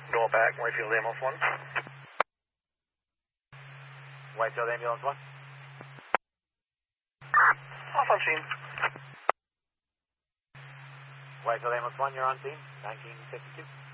Door back, Whitefield Ambulance 1. Whitefield Ambulance 1. Off on scene. Whitefield Ambulance 1, you're on scene, 1952.